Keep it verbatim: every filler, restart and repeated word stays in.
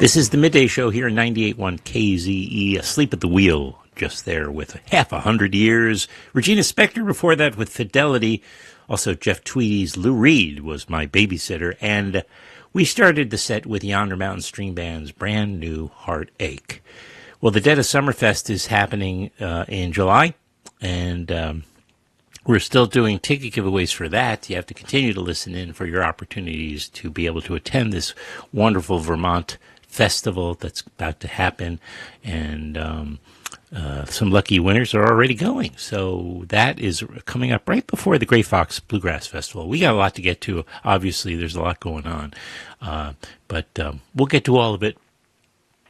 This is the Midday Show here in ninety-eight point one K Z E, Asleep at the Wheel, just there with half a hundred years. Regina Spektor before that with Fidelity. Also, Jeff Tweedy's Lou Reed was my babysitter. And we started the set with Yonder Mountain String Band's brand new Heartache. Well, the Dead of Summerfest is happening uh, in July, and um, we're still doing ticket giveaways for that. You have to continue to listen in for your opportunities to be able to attend this wonderful Vermont festival that's about to happen, and um, uh, some lucky winners are already going. So that is coming up right before the Gray Fox Bluegrass Festival. We got a lot to get to. Obviously, there's a lot going on, uh, but um, we'll get to all of it